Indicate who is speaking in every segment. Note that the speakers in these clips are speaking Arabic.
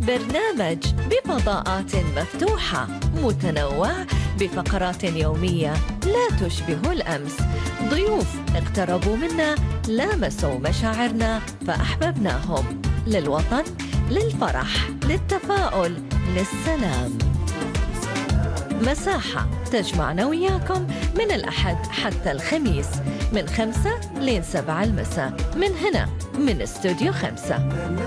Speaker 1: برنامج بفضاءات مفتوحة متنوع بفقرات يومية لا تشبه الأمس. ضيوف اقتربوا منا، لامسوا مشاعرنا فأحببناهم. للوطن، للفرح، للتفاؤل، للسلام. مساحة تجمعنا وياكم من الأحد حتى الخميس من 5 لين 7 المساء، من هنا من استوديو 5.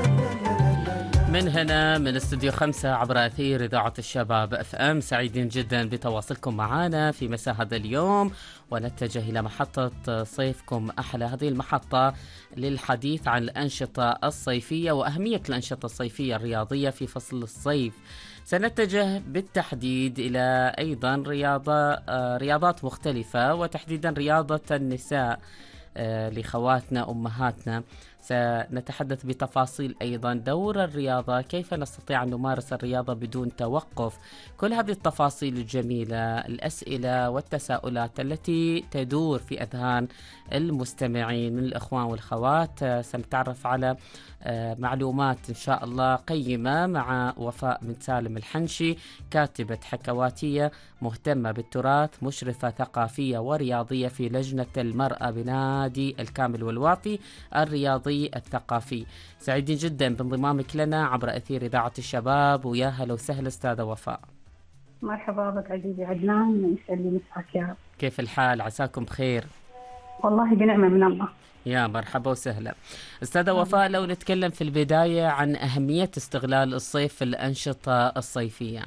Speaker 2: من هنا من استوديو 5 عبر أثير إذاعة الشباب FM. سعيدين جدا بتواصلكم معنا في مساء هذا اليوم، ونتجه إلى محطة صيفكم أحلى، هذه المحطة للحديث عن الأنشطة الصيفية وأهمية الأنشطة الصيفية الرياضية في فصل الصيف. سنتجه بالتحديد إلى أيضا رياضات مختلفة، وتحديدا رياضة النساء لخواتنا أمهاتنا. سنتحدث بتفاصيل أيضا دور الرياضة، كيف نستطيع أن نمارس الرياضة بدون توقف. كل هذه التفاصيل الجميلة، الأسئلة والتساؤلات التي تدور في أذهان المستمعين من الإخوان والخوات، سنتعرف على معلومات إن شاء الله قيمة مع وفاء بن سالم الحنشي، كاتبة حكواتية مهتمة بالتراث، مشرفة ثقافية ورياضية في لجنة المرأة بنادي الكامل والوافي الرياضي الثقافي. سعيدين جدا بانضمامك لنا عبر أثير إذاعة الشباب، ويا هلا وسهلا أستاذة وفاء.
Speaker 3: مرحبا بك عزيزي عدنان، يسعد لي مساك يا رب.
Speaker 2: كيف الحال؟ عساكم بخير؟
Speaker 3: والله بنعمة من الله.
Speaker 2: يا مرحبا وسهلا. أستاذة وفاء، لو نتكلم في البداية عن أهمية استغلال الصيف في الأنشطة الصيفية.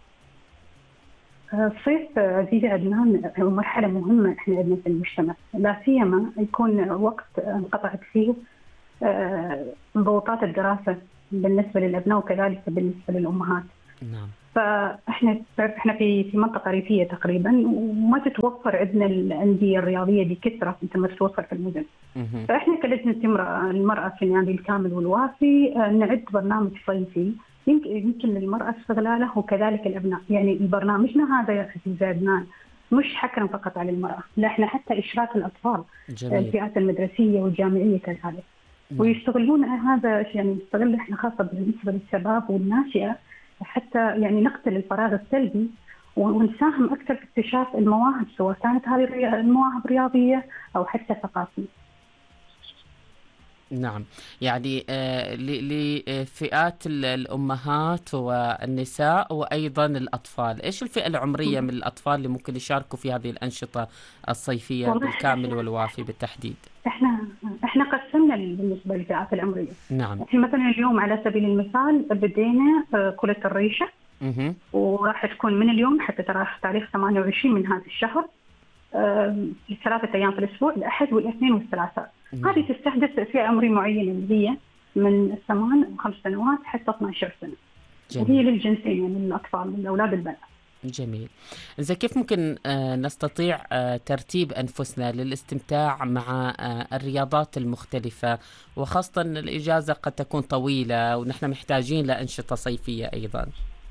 Speaker 3: الصيف عزيزي عدنان هو مرحلة مهمة احنا عندنا في المجتمع، لا سيما يكون وقت انقطعت فيه ضغوطات الدراسة بالنسبة للأبناء وكذلك بالنسبة للأمهات.
Speaker 2: نعم.
Speaker 3: فاحنا في منطقة ريفية تقريبا، وما تتوفر عندنا الأندية الرياضية بكثرة مثل ما تتوفر في المدن. فاحنا كلجنة المرأة في نادي الكامل والوافي نعد برنامج صيفي يمكن للمرأة استغلاله وكذلك الأبناء. يعني برنامجنا هذا يا عزيزي عدنان مش حكرا فقط على المرأة، لا احنا حتى إشراك الأطفال، الفئات المدرسية والجامعية كذلك. ويستغلون هذا، يعني نستغل احنا خاصة بالنسبة للشباب والناشئة حتى يعني نقتل الفراغ السلبي ونساهم أكثر في اكتشاف المواهب، سواء كانت هذه المواهب رياضية أو حتى ثقافية.
Speaker 2: نعم، يعني لفئات الأمهات والنساء وأيضا الأطفال. إيش الفئة العمرية من الأطفال اللي ممكن يشاركوا في هذه الأنشطة الصيفية بالكامل والوافي بالتحديد؟
Speaker 3: احنا قسمنا بالنسبة للفئات العمرية.
Speaker 2: نعم.
Speaker 3: في مثلا اليوم على سبيل المثال بدينا كرة الريشة، وراح تكون من اليوم حتى تاريخ 28 من هذا الشهر، 3 أيام في الأسبوع، الأحد والاثنين والثلاثاء. هذه تستهدف فئة عمرية معينة اللي هي من 5 سنوات حتى 12 سنة. جميل. وهي للجنسين، يعني للأطفال، للأولاد البنات.
Speaker 2: جميل. إذا كيف ممكن نستطيع ترتيب أنفسنا للاستمتاع مع الرياضات المختلفة، وخاصة الإجازة قد تكون طويلة ونحن محتاجين لأنشطة صيفية أيضا؟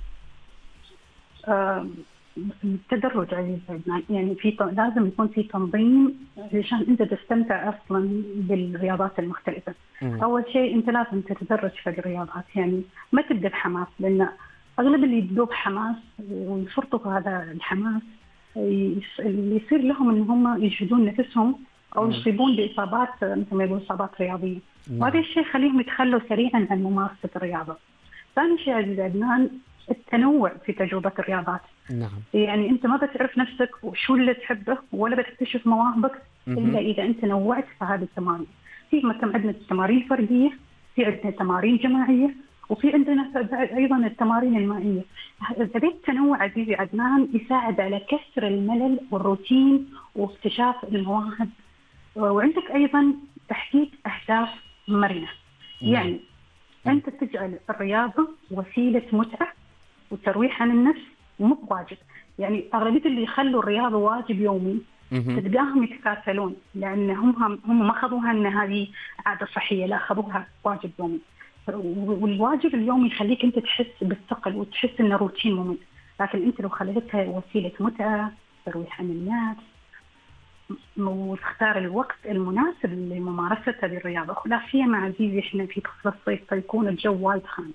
Speaker 3: التدرج عزيزي عدنان، يعني لازم يكون في تنظيم عشان انت تستمتع اصلا بالرياضات المختلفه. اول شيء انت لازم تتدرج في الرياضات، يعني ما تبدا بحماس، لان اغلب اللي يبدوا بحماس ويفرطوا في هذا الحماس اللي يصير لهم ان هم يجهدون نفسهم او يصيبون باصابات مثل ما يقولوا اصابات رياضيه. وهذا الشيء يخليهم يتخلوا سريعا عن ممارسه الرياضه. ثاني شيء عزيزي عدنان، التنوع في تجربة الرياضات.
Speaker 2: نعم.
Speaker 3: يعني أنت ما بتعرف نفسك وشو اللي تحبه ولا بتكتشف مواهبك إلا إذا أنت نوعت في هذه التمارين. في مثلا عندنا تمارين فردية، في عندنا تمارين جماعية، وفي عندنا أيضا التمارين المائية. هذا التنوع عزيزي عدنان يساعد على كسر الملل والروتين واكتشاف المواهب، وعندك أيضا تحديد أهداف مرنة. يعني أنت تجعل الرياضة وسيلة متعة وترويح عن النفس ومو بواجب. يعني أغلبية اللي يخلوا الرياضة واجب يومي تلقاهم يتكاسلون، لأن هم ما خذوها أن هذه عادة صحية، لا خذوها واجب يومي. والواجب اليومي يخليك أنت تحس بالثقل وتحس إنه روتين ممل. لكن أنت لو خليتها وسيلة متعة، ترويح عن النفس، وتختار الوقت المناسب لممارسة هذه الرياضة. لا سيما عزيزي احنا في فصل الصيف فيكون الجو وايد خانق،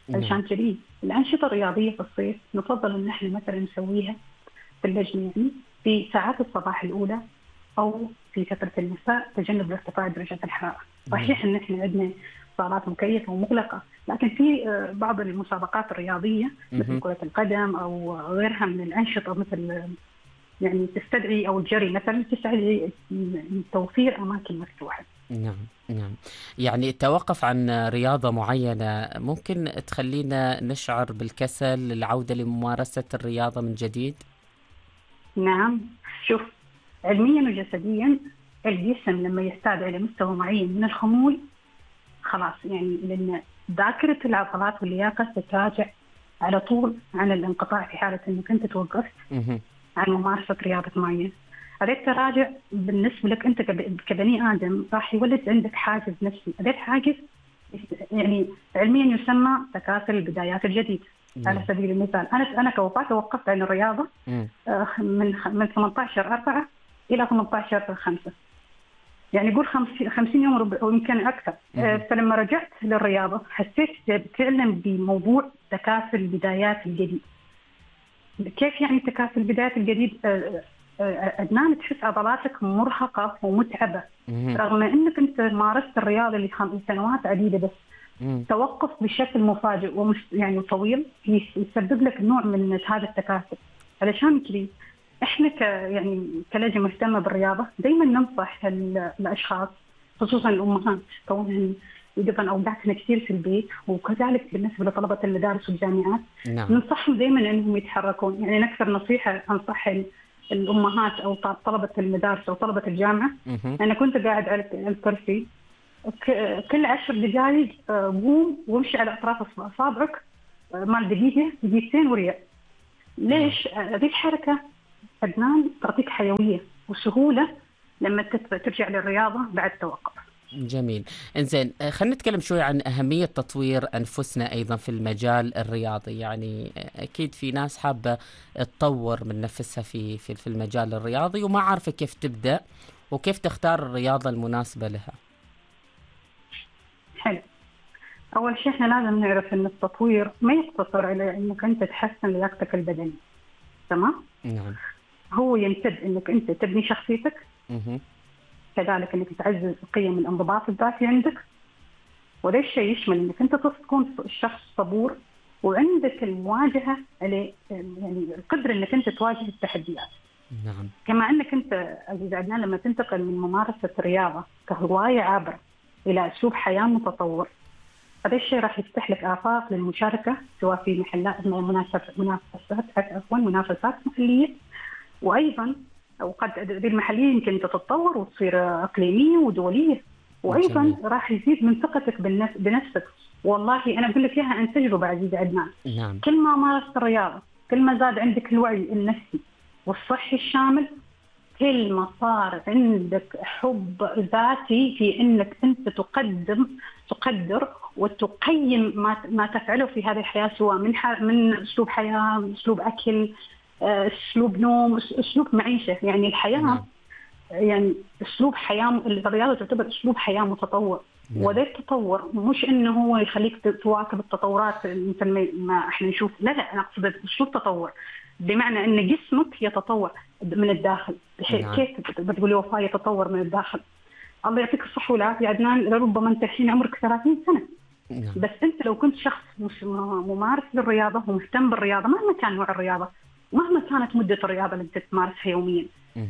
Speaker 3: علشان كذي الأنشطة الرياضية في الصيف نفضل إن إحنا مثلا نسويها في اللجنة، يعني في ساعات الصباح الأولى أو في فترة المساء، تجنب ارتفاع درجة الحرارة. صحيح إن إحنا عندنا صالات مكيفة ومغلقة، لكن في بعض المسابقات الرياضية مثل كرة القدم أو غيرها من الأنشطة، مثل يعني تستدعي أو الجري مثلا، تستدعي توفير أماكن مفتوحة.
Speaker 2: نعم. يعني التوقف عن رياضة معينة ممكن تخلينا نشعر بالكسل، العودة لممارسة الرياضة من جديد؟
Speaker 3: نعم، شوف، علميا وجسديا الجسم لما يستعد إلى مستوى معين من الخمول خلاص، يعني لأن ذاكرة العضلات واللياقة تتراجع على طول عن الانقطاع في حالة أنك أنت توقفت عن ممارسة رياضة معينة. هذا التراجع بالنسبة لك أنت كبني آدم راح يولد عندك حاجز نفسي. هذا الحاجز يعني علميا يسمى تكاسل البدايات الجديدة. على سبيل المثال أنا كوفاء توقفت عن الرياضة من 18/4 إلى 18/5، يعني قول 50 يوم ويمكن أكثر. فلما رجعت للرياضة حسيت فعلا بموضوع تكاسل البدايات الجديد. كيف يعني تكاسل البدايات الجديد؟ أدنان تحس عضلاتك مرهقة ومتعبة رغم أنك أنت مارست الرياضة لسنوات عديدة، بس توقف بشكل مفاجئ يعني طويل يسبب لك نوع من هذا التكاسل. علشان كذا احنا يعني كلجنة مهتمة بالرياضة دائما ننصح الاشخاص خصوصا الامهات، كونهن يقضن اوقاتهن كثير في البيت، وكذلك بالنسبة لطلبة المدارس والجامعات ننصحهم دائما انهم يتحركون. يعني اكثر نصيحة انصح الامهات او طلبة المدارس او طلبة الجامعة، انا كنت قاعد على الكرسي كل 10 دقائق قوم وامشي على اطراف اصابعك مال دقيقتين وريع. ليش؟ هذه الحركة أدنان تعطيك حيوية وسهولة لما ترجع للرياضة بعد توقف.
Speaker 2: جميل. إنزين، خلينا نتكلم شوي عن أهمية تطوير أنفسنا أيضا في المجال الرياضي. يعني أكيد في ناس حابة تطور من نفسها في المجال الرياضي وما عارفة كيف تبدأ وكيف تختار الرياضة المناسبة لها.
Speaker 3: حلو. أول شيء إحنا لازم نعرف إن التطوير ما يقتصر على إنك أنت تحسن لياقتك البدنية، تمام؟
Speaker 2: نعم.
Speaker 3: هو يمتد إنك أنت تبني شخصيتك، كذلك إنك تعزز قيم الانضباط الذاتي عندك، وده الشيء يشمل إنك أنت تكون شخص صبور وعندك المواجهة يعني القدرة إنك أنت تواجه التحديات.
Speaker 2: نعم.
Speaker 3: كما إنك أنت عزيز عدنان لما تنتقل من ممارسة الرياضة كهواية عابرة إلى أسلوب حياة متطور، هذا الشيء راح يفتح لك آفاق للمشاركة سواء في محلات منافسات محلية، وأيضا وقد هذه المحلية يمكن تتطور وتصير إقليمية ودولية، وأيضا راح يزيد من ثقتك بنفسك. والله أنا أقول لك إياها عن تجربة عزيز عدنان.
Speaker 2: نعم.
Speaker 3: كل ما مارست الرياضة كل ما زاد عندك الوعي النفسي والصحي الشامل، كل ما صار عندك حب ذاتي في انك انت تقدر وتقيم ما تفعله في هذه الحياه، سواء من اسلوب حياه، اسلوب اكل، اسلوب نوم، اسلوب معيشه. يعني الحياه يعني اسلوب حياه، الرياضه تعتبر اسلوب حياه متطور. وذا التطور مش انه هو يخليك تواكب التطورات مثل ما احنا نشوف، لا انا اقصد اسلوب تطور بمعنى ان جسمك يتطور من الداخل. كيف بتقولي وفاء يتطور من الداخل؟ الله يعطيك الصحة والعافية عدنان، لربما انت الحين عمرك 30 سنة، بس انت لو كنت شخص ممارس للرياضة ومهتم بالرياضة مهما كان نوع الرياضة، مهما كانت مدة الرياضة اللي انت تمارسها يوميا،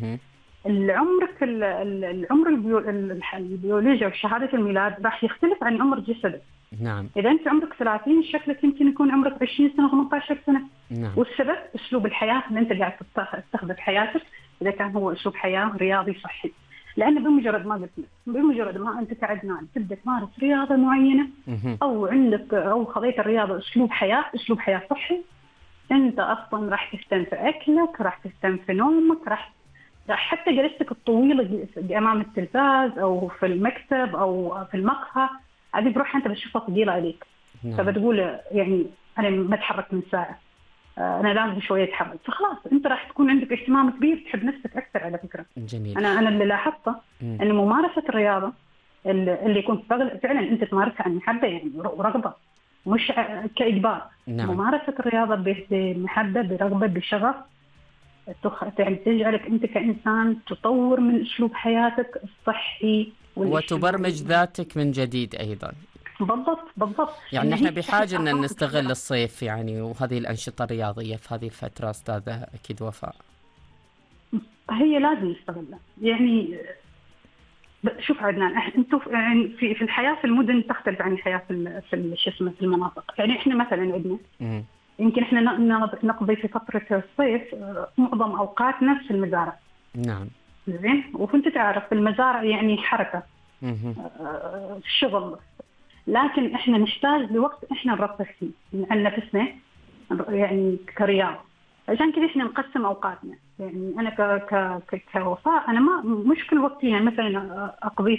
Speaker 3: العمر البيولوجي وشهادة الميلاد راح يختلف عن عمر جسدك.
Speaker 2: نعم.
Speaker 3: إذا أنت عمرك 30 شكلك يمكن يكون عمرك 20 سنة 18 سنة.
Speaker 2: نعم.
Speaker 3: والسبب أسلوب الحياة اللي أنت قاعد تستخدم في حياتك، إذا كان هو أسلوب حياة رياضي صحي. لأن بمجرد ما أنت كعدنان تبدأ تمارس رياضة معينة أو عندك أو خذيت الرياضة أسلوب حياة صحي، أنت أصلا راح تهتم في أكلك، راح تهتم في نومك، راح حتى جلستك الطويلة أمام التلفاز أو في المكتب أو في المقهى هذه بروح أنت بتشوفها ثقيلة عليك. فبتقول يعني أنا ما أتحرك من ساعة، أنا لازم شوية أتحرك، فخلاص أنت راح تكون عندك اهتمام كبير، تحب نفسك أكثر على فكرة.
Speaker 2: جميل.
Speaker 3: أنا اللي لاحظته أن ممارسة الرياضة اللي يكون فعلا أنت تمارسها عن محبة يعني ورغبة، مش كإجبار.
Speaker 2: نعم.
Speaker 3: ممارسة الرياضة بمحبة، برغبة، بشغف، يعني تجعلك أنت كإنسان تطور من أسلوب حياتك الصحي
Speaker 2: وتبرمج ذاتك من جديد أيضا.
Speaker 3: بالضبط.
Speaker 2: يعني نحن بحاجة أن نستغل الصيف يعني، وهذه الأنشطة الرياضية في هذه الفترة أستاذة أكيد وفاء.
Speaker 3: هي لازم نستغلها يعني. شوف عدنان، انتم يعني في الحياه في المدن تختلف عن الحياه في شو اسمه في المناطق. يعني احنا مثلا عندنا يمكن احنا نقضي في فتره الصيف معظم اوقاتنا في المزارع.
Speaker 2: نعم.
Speaker 3: زين. وكنت تعرف في المزارع يعني حركه، شغل، لكن احنا نحتاج لوقت احنا نرفه فيه عن نفسنا يعني كرياضه. عشان كذا احنا نقسم اوقاتنا. يعني انا كوفاء انا ما مش كل وقتي يعني مثلا اقضي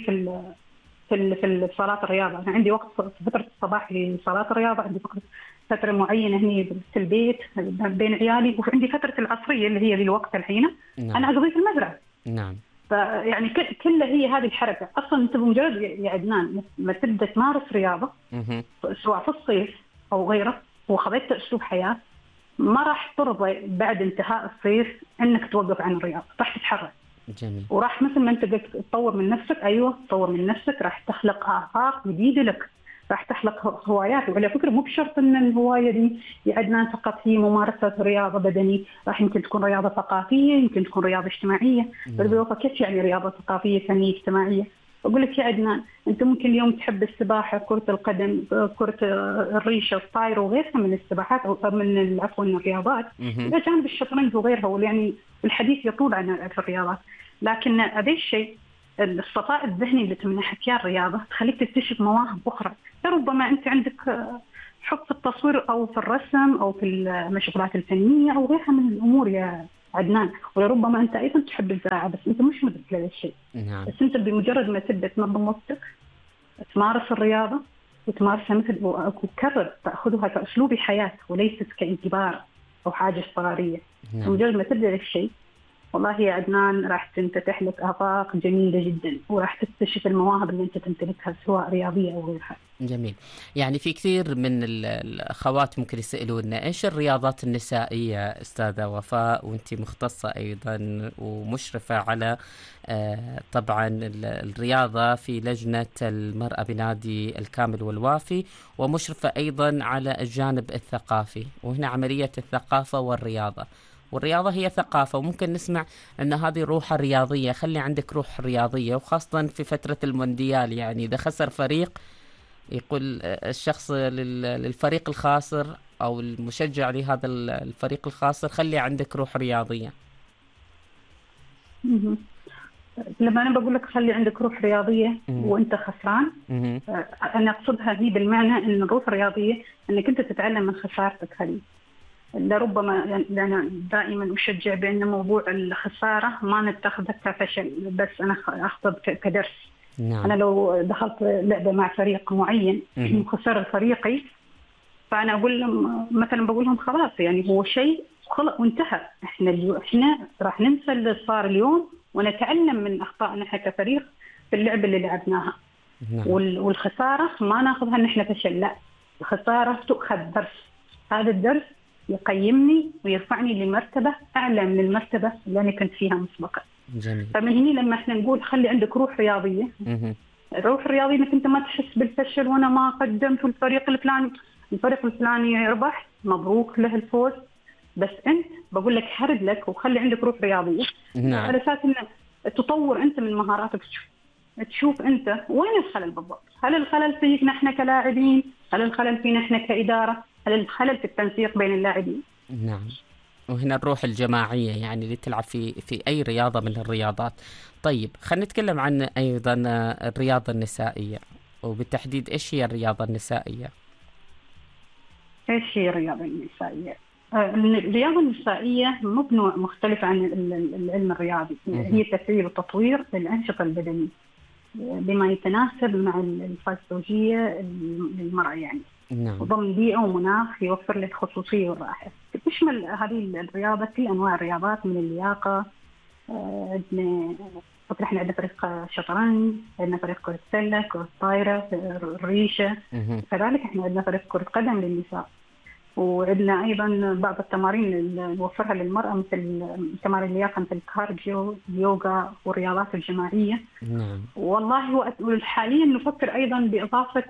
Speaker 3: في صالات الرياضه. انا عندي وقت في فتره الصباح لصالات الرياضه، عندي فتره معينه هني في البيت بين عيالي، وعندي فتره العصريه اللي هي الوقت الحين انا اقضي في المزرعه.
Speaker 2: نعم.
Speaker 3: فيعني كلها هي هذه الحركه. اصلا انت بمجرد يا عدنان ما تبدا تمارس رياضه سواء في الصيف او غيره وخذيت اسلوب حياه، ما راح ترضى بعد انتهاء الصيف انك توقف عن الرياضه، راح تتحرك.
Speaker 2: جميل.
Speaker 3: وراح مثل ما انت قلت تطور من نفسك. ايوه تطور من نفسك، راح تخلق افاق جديده لك، راح تخلق هوايات. وعلى فكره مو بشرط ان الهوايه دي يعدنا فقط هي ممارسه رياضه بدني، راح يمكن تكون رياضه ثقافيه، يمكن تكون رياضه اجتماعيه. بالضبط. كيف يعني رياضه ثقافيه فنيه اجتماعيه؟ أقول لك يا عدنان، أنت ممكن اليوم تحب السباحة، كرة القدم، كرة الريشة، الطايرة وغيرها من السباحات أو من عفوا الرياضات، إلى جانب الشطرنج وغيرها. ويعني الحديث يطول عن الرياضات، لكن هذا الشيء الصفاء الذهني اللي تمنحك إياه الرياضة تخليك تكتشف مواهب أخرى. ربما أنت عندك حب في التصوير أو في الرسم أو في المشغولات الفنية أو غيرها من الأمور يا عدنان، ولربما أنت أيضا تحب الزراعة بس أنت مش مدرك لهذا الشيء.
Speaker 2: نعم.
Speaker 3: بس أنت بمجرد ما تبدأ تنظم وقتك، تمارس الرياضة وتمارسها مثل وتكرر تأخذها كأسلوب حياة وليست كإجبار أو حاجة اضطرارية. بمجرد ما تبدأ الشيء والله يا عدنان راح تنفتح لك آفاق جميلة جدا، وراح تكتشف المواهب اللي أنت تمتلكها سواء رياضية أو غيرها.
Speaker 2: جميل. يعني في كثير من الأخوات ممكن يسألونا إيش الرياضات النسائية أستاذة وفاء، وأنت مختصة أيضا ومشرفة على طبعا الرياضة في لجنة المرأة بنادي الكامل والوافي، ومشرفة أيضا على الجانب الثقافي، وهنا عملية الثقافة والرياضة. والرياضة هي ثقافة، وممكن نسمع أن هذه روح رياضية. خلي عندك روح رياضية، وخاصة في فترة المونديال. يعني إذا خسر فريق يقول الشخص للفريق الخاسر أو المشجع لهذا الفريق الخاسر خلي عندك روح رياضية.
Speaker 3: لما أنا بقول لك خلي عندك روح رياضية وأنت خسران، أنا أقصدها هي بالمعنى أن الروح الرياضية أنك أنت تتعلم من خسارتك هذه. لربما أنا دائما أشجع بأن موضوع الخسارة ما نتخذها كفشل، بس أنا أخذ كدرس.
Speaker 2: نعم.
Speaker 3: أنا لو دخلت لعبة مع فريق معين وخسر فريقي، فأنا أقول لهم مثلا بقول لهم خلاص يعني هو شيء خلق وانتهى. إحنا راح ننسى اللي صار اليوم ونتعلم من أخطائنا كفريق في اللعبة اللي لعبناها.
Speaker 2: نعم.
Speaker 3: والخسارة ما ناخذها إن إحنا فشل، لا، الخسارة تؤخذ درس. هذا الدرس يقيمني ويرفعني لمرتبة أعلى من المرتبة اللي أنا كنت فيها مسبقا.
Speaker 2: جميل.
Speaker 3: فمن هنا لما احنا نقول خلي عندك روح رياضية، الروح الرياضية انك انت ما تحس بالفشل وانا ما قدمت الفريق الفلاني ربح، مبروك له الفوز، بس انت بقول لك هرد لك وخلي عندك روح رياضية.
Speaker 2: نعم.
Speaker 3: على اساس ان تطور انت من مهاراتك، تشوف انت وين الخلل بالضبط. هل الخلل فينا احنا كلاعبين؟ هل الخلل فينا احنا كإدارة؟ هل الخلل في التنسيق بين اللاعبين؟
Speaker 2: نعم. وهنا الروح الجماعية يعني اللي تلعب في أي رياضة من الرياضات. طيب خلينا نتكلم عن أيضا الرياضة النسائية، وبالتحديد إيش هي الرياضة النسائية؟
Speaker 3: إيش هي الرياضة النسائية؟ الرياضة النسائية مبنى مختلف عن العلم الرياضي. هي تفعيل وتطوير للأنشطة البدنية بما يتناسب مع الفسيولوجية للمرأة يعني.
Speaker 2: نعم.
Speaker 3: ضمن بيئة ومناخ يوفر لك خصوصية والراحة. تشمل هذه الرياضة كل أنواع الرياضات من اللياقة، عندنا فكرة احنا عندنا فريق شطرنج، عندنا فريق كرة سلة، كرة طايرة، الريشة. كذلك احنا عندنا فريق كرة قدم للنساء، وعندنا ايضا بعض التمارين اللي نوفرها للمرأة مثل تمارين اللياقة مثل الكارديو، اليوغا والرياضات الجماعية. والله حاليا نفكر ايضا بإضافة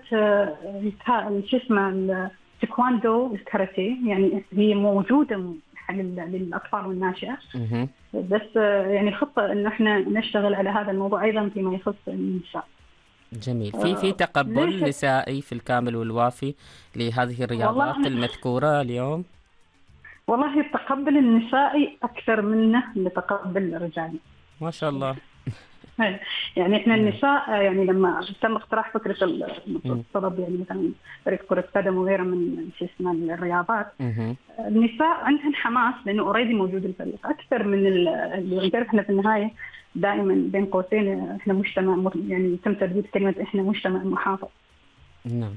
Speaker 3: شو اسمه التايكواندو، الكاراتيه، يعني هي موجودة للأطفال والناشئة. بس يعني خطة إن إحنا نشتغل على هذا الموضوع أيضا فيما يخص النساء.
Speaker 2: جميل. في تقبل نسائي في الكامل والوافي لهذه الرياضات المذكورة اليوم؟
Speaker 3: والله التقبل النسائي أكثر منه لتقبل الرجال.
Speaker 2: ما شاء الله.
Speaker 3: يعني احنا النساء يعني لما تم اقتراح فكره الطلب يعني مثلا فريق كره قدم وغيرها من شو اسمه الرياضات، النساء عندهم حماس لانه اوريدي موجود الفريق اكثر من اللي نعرف. احنا في النهايه دائما بين قوسين احنا مجتمع، يعني تم ترديد كلمه احنا مجتمع محافظ.
Speaker 2: نعم.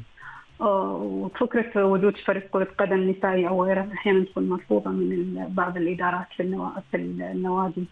Speaker 3: وفكره وجود فريق كره قدم نسائي او غيرها احيانا تكون مرفوضه من بعض الادارات في النوادي.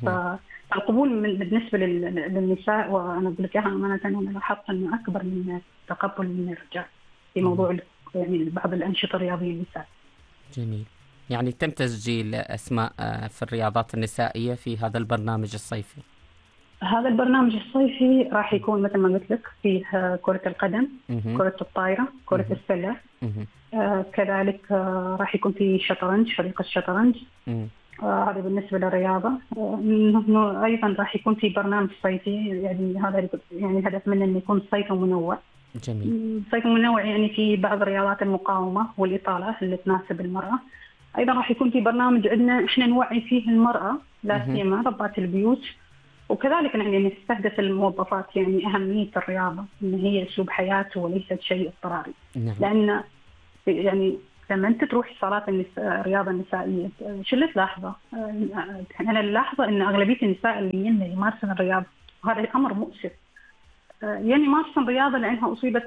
Speaker 3: القبول بالنسبة للنساء، وأنا أقول لك أمانة أنا لاحظت أنه أكبر من التقبل من الرجال في موضوع يعني بعض الأنشطة الرياضية للنساء.
Speaker 2: جميل. يعني تم تسجيل أسماء في الرياضات النسائية في هذا البرنامج الصيفي.
Speaker 3: هذا البرنامج الصيفي راح يكون مثل ما قلت لك فيه كرة القدم، كرة الطايرة، كرة السلة، كذلك راح يكون فيه شطرنج، فريق الشطرنج. هذا بالنسبة للرياضة. أيضا راح يكون في برنامج صيفي، يعني هذا يعني الهدف منه إنه يكون صيفي منوع.
Speaker 2: جميل.
Speaker 3: صيفي منوع يعني في بعض رياضات المقاومة والإطالة اللي تناسب المرأة. أيضا راح يكون في برنامج عندنا إحنا نوعي فيه المرأة لا سيما ربات البيوت، وكذلك يعني نستهدف الموظفات يعني أهمية الرياضة إن هي أسلوب حياة وليست شيء اضطراري. لأن يعني لما أنت تروح صالات الرياضة النسائية شو اللي تلاحظه؟ أنا لاحظة إن أغلبية النساء اللي يمارسن الرياضة، وهذا الأمر مؤسف، يعني يمارسن الرياضة لأنها أصيبت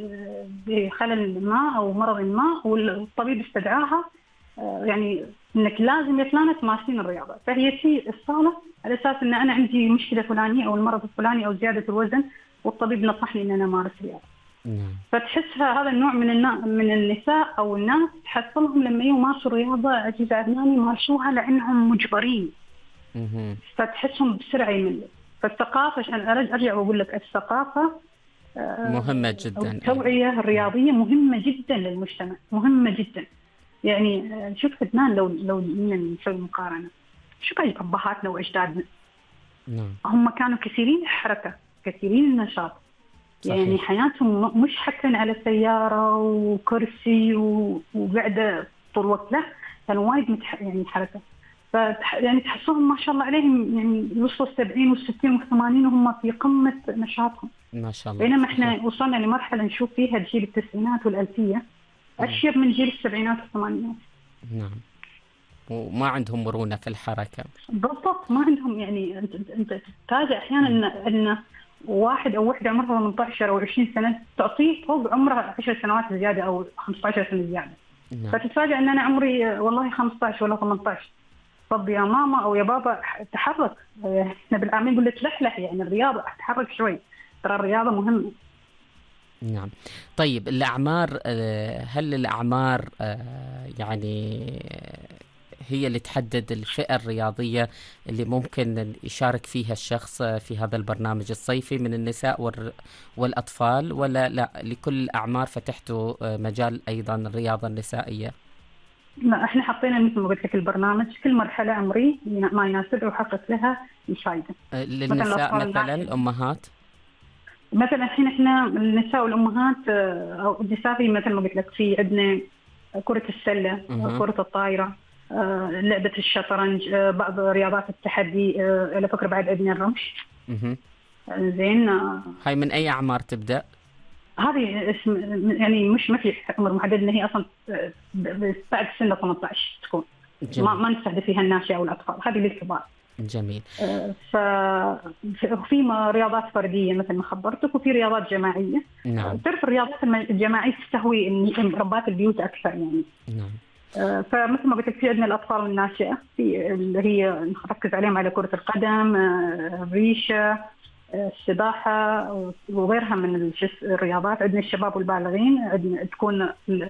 Speaker 3: بخلل ما أو مرض ما والطبيب استدعاها يعني إنك لازم يا فلانة تمارسين الرياضة، فهي في الصالة على أساس إن أنا عندي مشكلة فلانية أو المرض الفلاني أو زيادة الوزن والطبيب نصحني إن أنا أمارس رياضة. فتحسها هذا النوع من النساء أو الناس تحصلهم لما يمارسوا الرياضة عزيزة عدنان يمارسوها لأنهم مجبرين، فتحسهم بسرعة يملوا. فالثقافة عشان أرجع وأقول لك الثقافة
Speaker 2: مهمة جدا.
Speaker 3: التوعية الرياضية مهمة جدا للمجتمع، مهمة جدا. يعني شوف عدنان لو نسوي مقارنة، شوف أبهاتنا وأجدادنا هم كانوا كثيرين الحركة، كثيرين النشاط. صحيح. يعني حياتهم مش حتى على سيارة وكرسي وقاعدة طول الوقت، لا كانوا وايد يعني حركة. يعني تحسوهم ما شاء الله عليهم يعني يوصلوا 70 و60 و80 وهم في قمة نشاطهم
Speaker 2: ما شاء الله.
Speaker 3: بينما احنا وصلنا لمرحلة نشوف فيها جيل التسعينات والألفية أشيب من جيل السبعينات والثمانينات.
Speaker 2: نعم. وما عندهم مرونة في الحركة.
Speaker 3: بالضبط، ما عندهم. يعني أنت تتفاجأ أحيانا إن واحد أو وحدة عمرها 18 أو 20 سنة تعطيه فوق عمرها 10 سنوات زيادة أو 15 سنة زيادة. فتتفاجأ إن أنا عمري والله 15 ولا 18. طب يا ماما أو يا بابا تحرك، إحنا بالعامين نقول لك لحلح، يعني الرياضة تحرك شوي، ترى الرياضة مهمة.
Speaker 2: نعم. طيب الأعمار، هل الأعمار يعني هي اللي تحدد الفئة الرياضية اللي ممكن يشارك فيها الشخص في هذا البرنامج الصيفي من النساء والأطفال، ولا لا لكل الأعمار فتحتوا مجال أيضا الرياضة النسائية؟
Speaker 3: لا، احنا حطينا مثل ما قلت لك البرنامج كل مرحلة عمري ما يناسب وحقق لها مشاهدة.
Speaker 2: للنساء مثلا الأمهات،
Speaker 3: مثلا الحين احنا النساء والأمهات أو النساء في مثل ما قلت لك في عندنا كرة السلة، كرة الطايرة، لعبة الشطرنج، بعض رياضات التحدي، على فكرة بعد عندنا الرمش. زين.
Speaker 2: هاي من أي أعمار تبدأ؟
Speaker 3: هذه اسم يعني مش ما في عمر محدد، إن هي أصلا بعد سن 18 تكون. ما نستهدف فيها الناشئة أو الأطفال، هذه للكبار.
Speaker 2: جميل.
Speaker 3: ففي رياضات فردية مثل ما خبرتك، وفي رياضات جماعية.
Speaker 2: نعم.
Speaker 3: تعرف الرياضات الجماعية تستهوي ربات البيوت أكثر يعني.
Speaker 2: نعم.
Speaker 3: فمثل ما قلت لك في عندنا الأطفال الناشئة في اللي هي نركز عليهم على كرة القدم، الريشة، السباحة وغيرها من الرياضات. عندنا الشباب والبالغين، عندنا تكون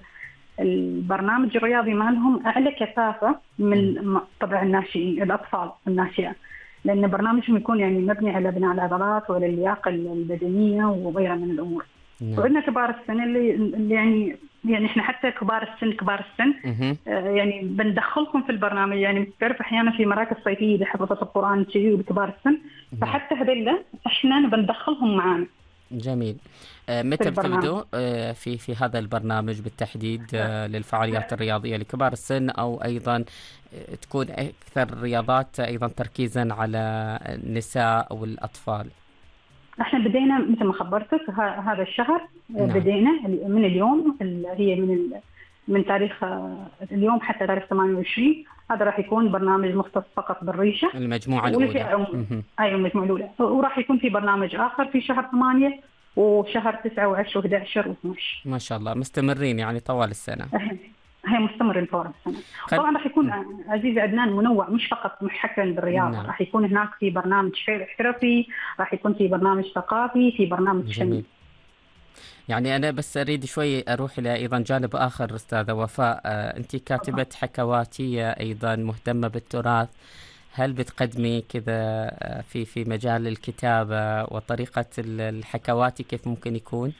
Speaker 3: البرنامج الرياضي مالهم أعلى كثافة من طبعا الناشئين الأطفال الناشئة، لأن برنامجهم يكون يعني مبني على بناء العضلات وعلى اللياقة البدنية وغيرها من الأمور. وعندنا كبار السن اللي يعني احنا حتى كبار السن يعني بندخلهم في البرنامج. يعني بتعرف احيانا في مراكز صيفيه لحفظة القرآن شيء لكبار السن، فحتى هذول احنا بندخلهم معانا.
Speaker 2: جميل. متى بتبدو في هذا البرنامج بالتحديد للفعاليات الرياضية لكبار السن، أو أيضا تكون أكثر الرياضات أيضا تركيزا على النساء أو الأطفال؟
Speaker 3: احنا بدينا مثل ما خبرتك هذا الشهر. نعم. بدينا من اليوم، هي من تاريخ اليوم حتى تاريخ 28. هذا راح يكون برنامج مختص فقط بالريشة
Speaker 2: المجموعة الأولى.
Speaker 3: أيوة المجموعة الأولى. وراح يكون في برنامج آخر في شهر 8 وشهر 9 و10 و11 و12.
Speaker 2: ما شاء الله مستمرين يعني طوال السنة.
Speaker 3: هي مستمرين طوال السنة. طبعا راح يكون عزيز عدنان منوع، مش فقط محكم بالرياضة. نعم. راح يكون هناك في برنامج احترافي، راح يكون في برنامج ثقافي، في برنامج فني.
Speaker 2: يعني أنا بس أريد شوي أروح إلى أيضا جانب آخر أستاذة وفاء. أنت كاتبة حكواتية أيضا مهتمة بالتراث، هل بتقدمي كذا في مجال الكتابة وطريقة الحكواتي كيف ممكن يكون؟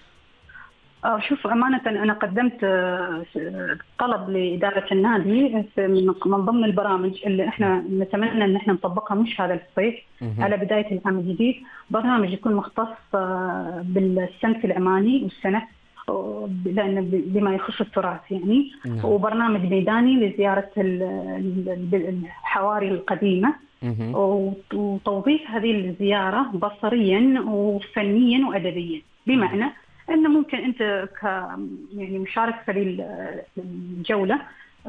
Speaker 3: شوف أمانة أنا قدمت طلب لإدارة النادي من ضمن البرامج اللي إحنا نتمنى أن إحنا نطبقها مش هذا الصيف على بداية العام الجديد، برنامج يكون مختص بالسنة العماني والسنة لأن بما يخص التراث يعني. وبرنامج ميداني لزيارة الحواري القديمة وتوظيف هذه الزيارة بصريا وفنيا وأدبيا، بمعنى أنه ممكن أنت يعني مشارك في الجولة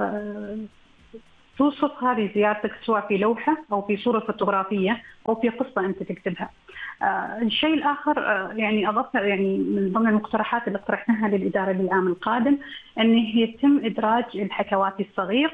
Speaker 3: توصف هذه زيارتك سواء في لوحة أو في صورة فوتوغرافية أو في قصة أنت تكتبها. الشيء الآخر يعني أضفت يعني من ضمن المقترحات اللي اقترحناها للإدارة للعام القادم أن يتم إدراج الحكواتي الصغير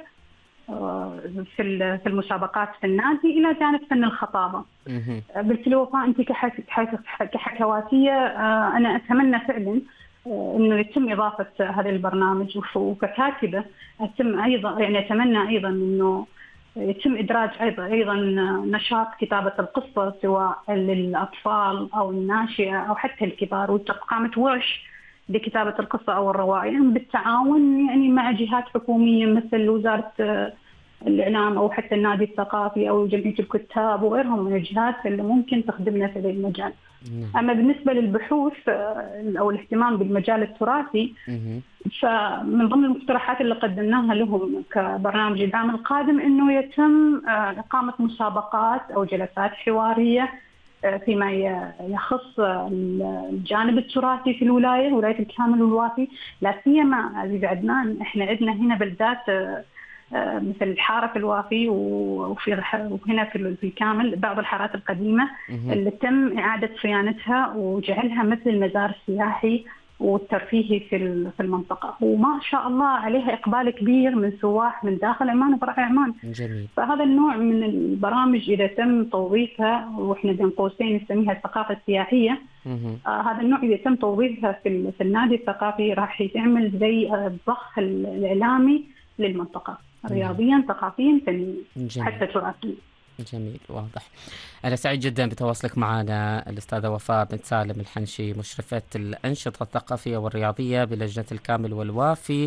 Speaker 3: في المسابقات في النادي إلى جانب فن الخطابة. قلت له وفاء أنت كحكواتية أنا أتمنى فعلا إنه يتم إضافة هذا البرنامج، وككاتبة أتمنى أيضا إنه يتم إدراج أيضا نشاط كتابة القصة سواء للأطفال أو الناشئة أو حتى الكبار، وقامة ورش لكتابة القصة أو الرواية بالتعاون يعني مع جهات حكومية مثل وزارة الإعلام أو حتى النادي الثقافي أو جمعية الكتاب وغيرهم من الجهات اللي ممكن تخدمنا في هذا المجال. أما بالنسبة للبحوث أو الاهتمام بالمجال التراثي، فمن ضمن المقترحات اللي قدمناها لهم كبرنامج العام القادم إنه يتم إقامة مسابقات أو جلسات حوارية فيما يخص الجانب التراثي في ولاية الكامل والوافي. لا سيما عزيز عدنان احنا عندنا هنا بلدات مثل حارة الوافي وهنا في الكامل بعض الحارات القديمة اللي تم إعادة صيانتها وجعلها مثل مزار سياحي والترفيهي في المنطقة، وما شاء الله عليها إقبال كبير من سواح من داخل عمان وبرا عمان.
Speaker 2: جميل.
Speaker 3: فهذا النوع من البرامج إذا تم توظيفها، وإحنا بين قوسين نسميها الثقافة السياحية، هذا النوع إذا تم توظيفها في النادي الثقافي راح يعمل زي الضخ الإعلامي للمنطقة رياضيا ثقافيا فنيا حتى تراثيا.
Speaker 2: جميل، واضح. أنا سعيد جدا بتواصلك معنا الأستاذة وفاء بنت سالم الحنشي، مشرفة الأنشطة الثقافية والرياضية بلجنة الكامل والوافي،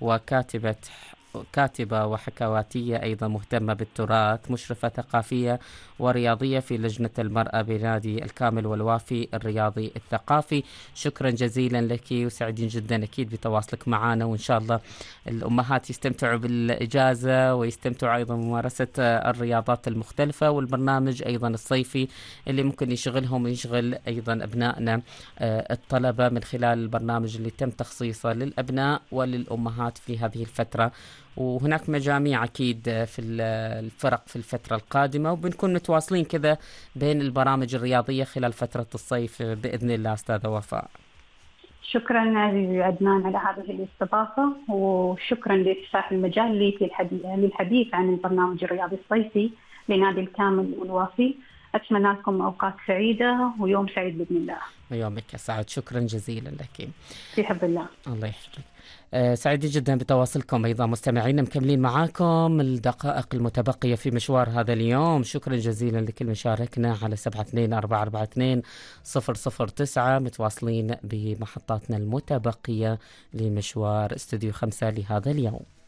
Speaker 2: كاتبة وحكواتية أيضا مهتمة بالتراث، مشرفة ثقافية ورياضية في لجنة المرأة بنادي الكامل والوافي الرياضي الثقافي. شكرا جزيلا لك وسعيدين جدا أكيد بتواصلك معنا، وإن شاء الله الأمهات يستمتعوا بالإجازة ويستمتعوا أيضا بممارسة الرياضات المختلفة، والبرنامج أيضا الصيفي اللي ممكن يشغل أيضا أبنائنا الطلبة من خلال البرنامج اللي تم تخصيصه للأبناء وللأمهات في هذه الفترة. وهناك مجاميع أكيد في الفرق في الفترة القادمة، وبنكون متواصلين كذا بين البرامج الرياضية خلال فترة الصيف بإذن الله. أستاذة وفاء
Speaker 3: شكرا عزيزي عدنان على هذه الاستضافة، وشكرا لإتاحة المجال لي في للحديث عن البرنامج الرياضي الصيفي لنادي الكامل والوافي. أتمنى لكم أوقات سعيدة ويوم سعيد بإذن الله.
Speaker 2: ويومك سعد، شكرا جزيلا لك.
Speaker 3: في حب الله.
Speaker 2: الله يحفظك. سعيد جدا بتواصلكم أيضا مستمعين، مكملين معاكم الدقائق المتبقية في مشوار هذا اليوم. شكرا جزيلا لكل من شاركنا على 72442009، متواصلين بمحطاتنا المتبقية لمشوار استوديو 5 لهذا اليوم.